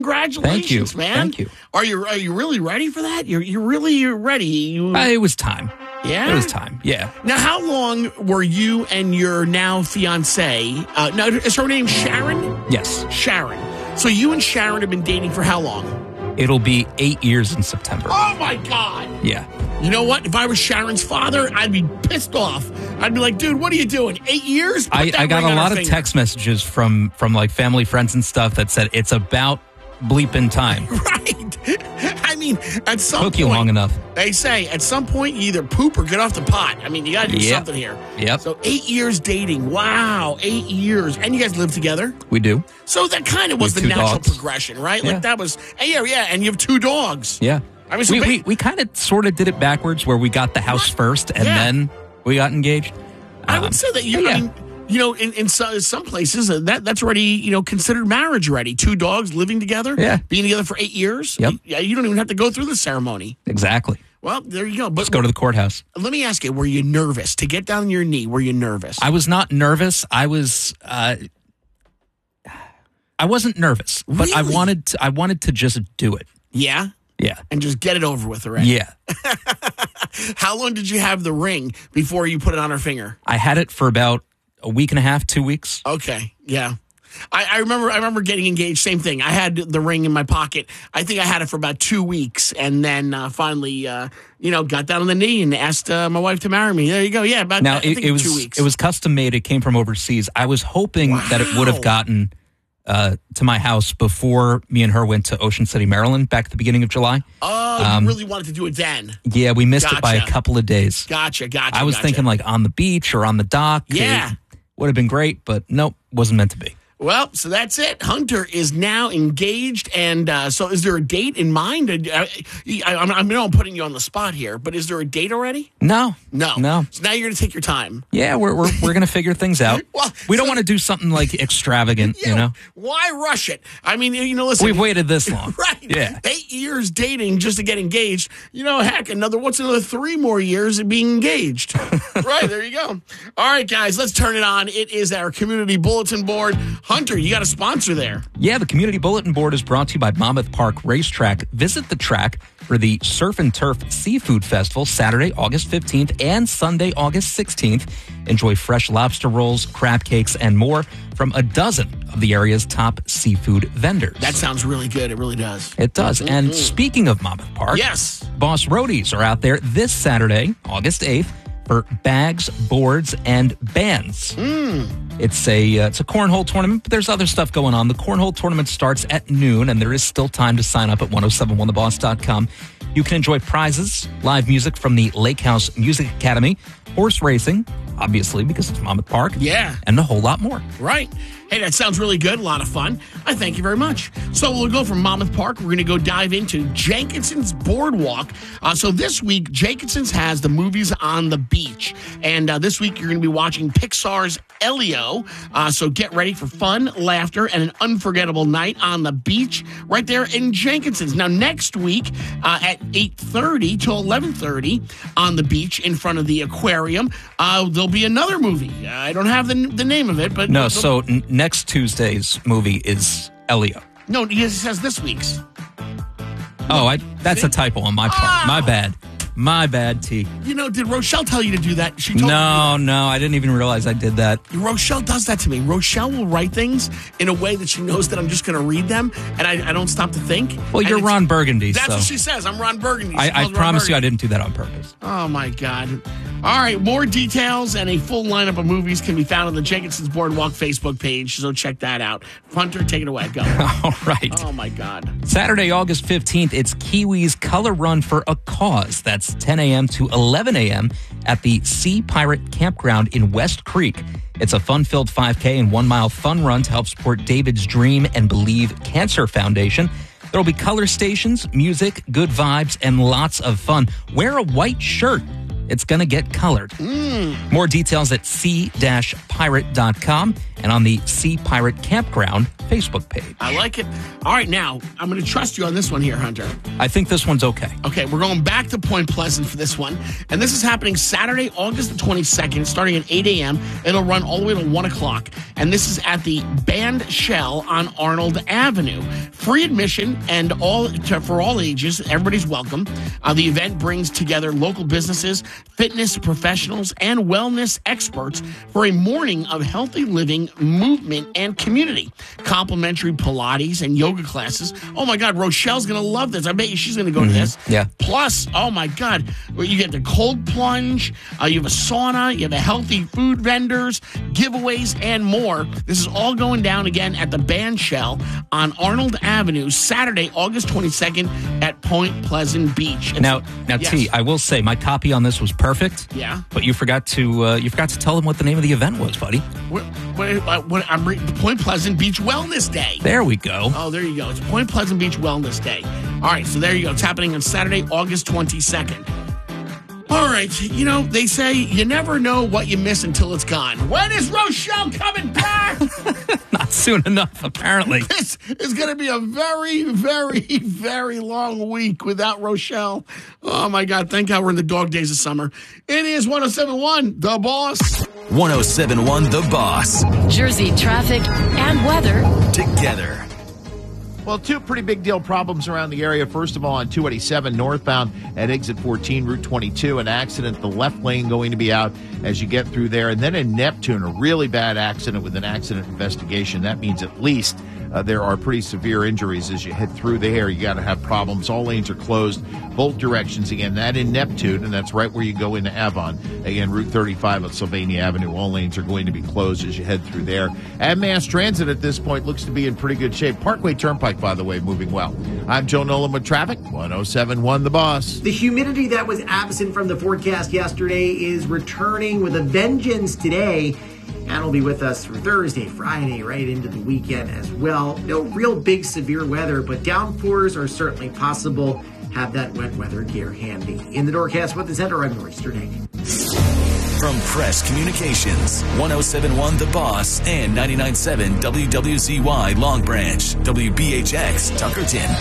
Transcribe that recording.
Congratulations, man. Thank you. Are you really ready for that? You're ready. It was time. Yeah? It was time, yeah. Now, how long were you and your now fiancée, now, is her name Sharon? Yes. Sharon. So you and Sharon have been dating for how long? It'll be 8 years in September. Oh, my God. Yeah. You know what? If I was Sharon's father, I'd be pissed off. I'd be like, dude, what are you doing? 8 years? I got a lot of text messages from like family, friends and stuff that said it's about bleeping time. Right. I mean, at some point. Took you long enough. They say at some point you either poop or get off the pot. I mean, you got to do something here. Yep. So 8 years dating. Wow. 8 years. And you guys live together? We do. So that kind of was the natural progression, right? Yeah. Like that was, yeah. And you have 2 dogs. Yeah. I mean, so we kind of sort of did it backwards where we got the house first and then we got engaged. I would say that I mean, you know, in some places that's already, considered marriage already. 2 dogs living together, being together for 8 years. Yep. You don't even have to go through the ceremony. Exactly. Well, there you go. But let's go to the courthouse. Let me ask you: were you nervous to get down on your knee? Were you nervous? I was not nervous. I wasn't nervous, but Really? I wanted to just do it. Yeah. Yeah. And just get it over with already. Yeah. How long did you have the ring before you put it on her finger? I had it for about a week and a half, 2 weeks. Okay. Yeah. I remember getting engaged. Same thing. I had the ring in my pocket. I think I had it for about 2 weeks, and then finally, got down on the knee and asked my wife to marry me. There you go. Yeah, about I think it was 2 weeks. It was custom made. It came from overseas. I was hoping that it would have gotten to my house before me and her went to Ocean City, Maryland, back at the beginning of July. Oh, you really wanted to do it then? Yeah, we missed it by a couple of days. Gotcha. I was thinking like on the beach or on the dock. Yeah. It would have been great, but nope, wasn't meant to be. Well, so that's it. Hunter is now engaged, and so is there a date in mind? I know I'm putting you on the spot here, but is there a date already? No. So now you're going to take your time. Yeah, we're going to figure things out. Well, we don't want to do something like extravagant, Why rush it? I mean, listen. We've waited this long. Right. Yeah. 8 years dating just to get engaged. Heck, what's another 3 more years of being engaged? Right, there you go. All right, guys, let's turn it on. It is our community bulletin board. Hunter, you got a sponsor there. Yeah, the Community Bulletin Board is brought to you by Monmouth Park Racetrack. Visit the track for the Surf and Turf Seafood Festival Saturday, August 15th and Sunday, August 16th. Enjoy fresh lobster rolls, crab cakes, and more from a dozen of the area's top seafood vendors. That sounds really good. It really does. It does. Mm-hmm. And speaking of Monmouth Park, yes, Boss Roadies are out there this Saturday, August 8th, for bags, boards, and bands. It's a cornhole tournament, but there's other stuff going on. The cornhole tournament starts at noon, and there is still time to sign up at 1071theboss.com. You can enjoy prizes, live music from the Lake House Music Academy, horse racing, obviously, because it's Monmouth Park. Yeah. And a whole lot more. Right. Hey, that sounds really good. A lot of fun. I thank you very much. So we'll go from Monmouth Park. We're going to go dive into Jenkinson's Boardwalk. So this week, Jenkinson's has the movies on the beach. And this week, you're going to be watching Pixar's Elio. So get ready for fun, laughter, and an unforgettable night on the beach right there in Jenkinson's. Now, next week at 8:30 to 11:30 on the beach in front of the aquarium, there'll be another movie. I don't have the name of it, but... No, so next Tuesday's movie is Elio. No, it says this week's. Oh, that's a typo on my part. My bad, T. Did Rochelle tell you to do that? She told me to do that. No, I didn't even realize I did that. Rochelle does that to me. Rochelle will write things in a way that she knows that I'm just going to read them, and I don't stop to think. Well, you're Ron Burgundy, That's what she says. I'm Ron Burgundy. I promise you I didn't do that on purpose. Oh, my God. All right, more details and a full lineup of movies can be found on the Jenkinson's Boardwalk Facebook page, so check that out. Hunter, take it away. Go. All right. Oh, my God. Saturday, August 15th, it's Kiwi's Color Run for a Cause. That's 10 a.m. to 11 a.m. at the Sea Pirate Campground in West Creek. It's a fun-filled 5K and 1 mile fun run to help support David's Dream and Believe Cancer Foundation. There'll be color stations, music, good vibes, and lots of fun. Wear a white shirt. It's going to get colored. More details at sea-pirate.com. and on the Sea Pirate Campground Facebook page. I like it. All right, now, I'm going to trust you on this one here, Hunter. I think this one's okay. Okay, we're going back to Point Pleasant for this one. And this is happening Saturday, August the 22nd, starting at 8 a.m. It'll run all the way to 1 o'clock. And this is at the Band Shell on Arnold Avenue. Free admission and for all ages. Everybody's welcome. The event brings together local businesses, fitness professionals, and wellness experts for a morning of healthy living, movement, and community. Complimentary Pilates and yoga classes. Oh, my God, Rochelle's going to love this. I bet you she's going to go to this. Yeah. Plus, oh, my God, you get the cold plunge, you have a sauna, you have a healthy food vendors, giveaways, and more. This is all going down again at the Band Shell on Arnold Avenue, Saturday, August 22nd at Point Pleasant Beach. Now, yes. T, I will say my copy on this was perfect. Yeah. But you forgot to tell them what the name of the event was, buddy. Point Pleasant Beach Wellness Day. There we go. Oh, there you go. It's Point Pleasant Beach Wellness Day. All right, so there you go. It's happening on Saturday, August 22nd. All right, you know, they say you never know what you miss until it's gone. When is Rochelle coming back? Not soon enough, apparently. This is going to be a very, very, very long week without Rochelle. Oh, my God. Thank God we're in the dog days of summer. It is 107.1, The Boss. 107.1 The Boss. Jersey traffic and weather Together. Well, two pretty big deal problems around the area. First of all, on 287 northbound at exit 14, Route 22, an accident. The left lane going to be out as you get through there. And then in Neptune, a really bad accident with an accident investigation. That means at least there are pretty severe injuries as you head through there. You got to have problems. All lanes are closed, both directions. Again, that in Neptune, and that's right where you go into Avon. Again, Route 35 at Sylvania Avenue. All lanes are going to be closed as you head through there. And mass transit at this point looks to be in pretty good shape. Parkway Turnpike, by the way, moving well. I'm Joe Nolan with traffic. 107.1 The Boss. The humidity that was absent from the forecast yesterday is returning with a vengeance today. And will be with us through Thursday, Friday, right into the weekend as well. No real big severe weather, but downpours are certainly possible. Have that wet weather gear handy. In the Doorcast with the Center, I'm Roy Sternig. From Press Communications, 107.1 The Boss and 99.7 WWZY Long Branch, WBHX Tuckerton.